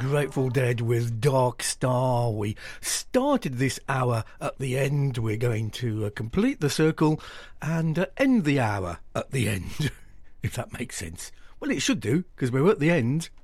Grateful Dead with Dark Star. We started this hour at the end. We're going to complete the circle and end the hour at the end, if that makes sense. Well, it should do, because we're at the end.